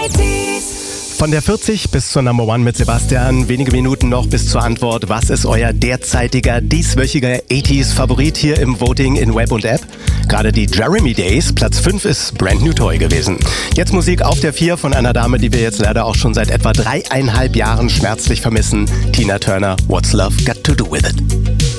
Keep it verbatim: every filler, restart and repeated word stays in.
Von der vierzig bis zur Number One mit Sebastian. Wenige Minuten noch bis zur Antwort. Was ist euer derzeitiger, dieswöchiger achtziger-Favorit hier im Voting in Web und App? Gerade die Jeremy Days. Platz fünf ist Brand New Toy gewesen. Jetzt Musik auf der vier von einer Dame, die wir jetzt leider auch schon seit etwa dreieinhalb Jahren schmerzlich vermissen. Tina Turner, What's Love Got to Do With It?